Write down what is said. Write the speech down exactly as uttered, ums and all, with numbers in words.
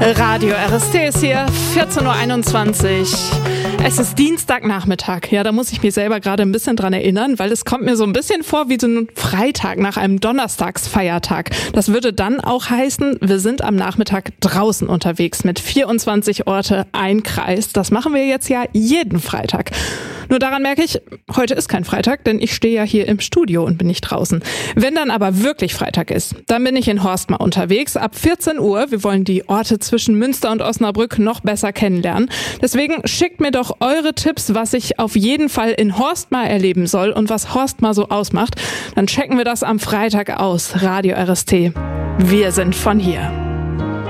Radio R S T ist hier, vierzehn Uhr einundzwanzig. Es ist Dienstagnachmittag. Ja, da muss ich mich selber gerade ein bisschen dran erinnern, weil es kommt mir so ein bisschen vor wie so ein Freitag nach einem Donnerstagsfeiertag. Das würde dann auch heißen, wir sind am Nachmittag draußen unterwegs mit vierundzwanzig Orte, ein Kreis. Das machen wir jetzt ja jeden Freitag. Nur daran merke ich, heute ist kein Freitag, denn ich stehe ja hier im Studio und bin nicht draußen. Wenn dann aber wirklich Freitag ist, dann bin ich in Horstmar unterwegs ab vierzehn Uhr. Wir wollen die Orte zwischen Münster und Osnabrück noch besser kennenlernen. Deswegen schickt mir doch eure Tipps, was ich auf jeden Fall in Horstmar erleben soll und was Horstmar so ausmacht. Dann checken wir das am Freitag aus. Radio R S T. Wir sind von hier.